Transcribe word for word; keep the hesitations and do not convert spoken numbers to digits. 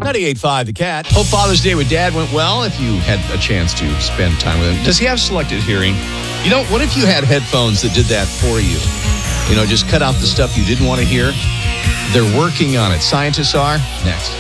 ninety-eight point five The Cat. Hope Father's Day with Dad went well if you had a chance to spend time with him. Does he have selective hearing? You know, what if you had headphones that did that for you? You know, just cut out the stuff you didn't want to hear. They're working on it. Scientists are. Next.